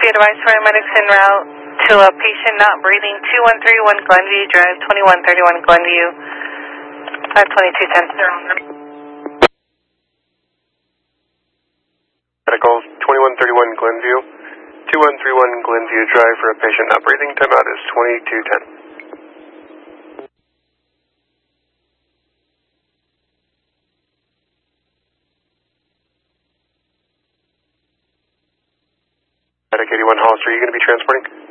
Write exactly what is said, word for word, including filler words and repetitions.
Be advised, paramedics en route to a patient not breathing, two one three one Glenview Drive, twenty-one thirty-one Glenview, five twenty-two ten. Medical twenty-one thirty-one Glenview, two one three one Glenview Drive for a patient not breathing. Timeout is twenty-two ten. Medic eighty-one Hollister, are you going to be transporting?